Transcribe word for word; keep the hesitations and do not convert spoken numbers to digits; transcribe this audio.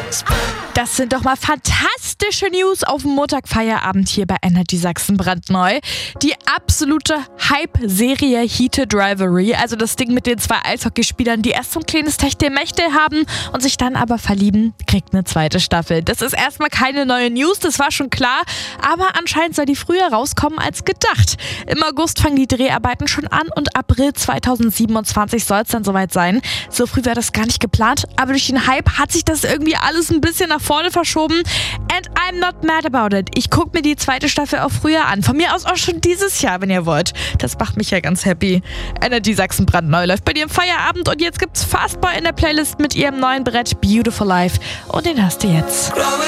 Das sind doch mal fantastische News auf dem Montagfeierabend hier bei Energy Sachsen brandneu. Die absolute Hype-Serie Heated Rivalry, also das Ding mit den zwei Eishockeyspielern, die erst so ein kleines Techtelmechtel haben und sich dann aber verlieben, kriegt eine zweite Staffel. Das ist erstmal keine neue News, das war schon klar, aber anscheinend soll die früher rauskommen als gedacht. Im August fangen die Dreharbeiten schon an und April zweitausendsiebenundzwanzig soll es dann soweit sein. So früh war das gar nicht geplant, aber durch den Hype hat sich das irgendwie alles ein bisschen nach vorne verschoben. And I'm not mad about it. Ich gucke mir die zweite Staffel auch früher an. Von mir aus auch schon dieses Jahr, wenn ihr wollt. Das macht mich ja ganz happy. Energy Sachsen brandneu läuft bei dir im Feierabend und jetzt gibt's Fastboy in der Playlist mit ihrem neuen Brett Beautiful Life. Und den hast du jetzt.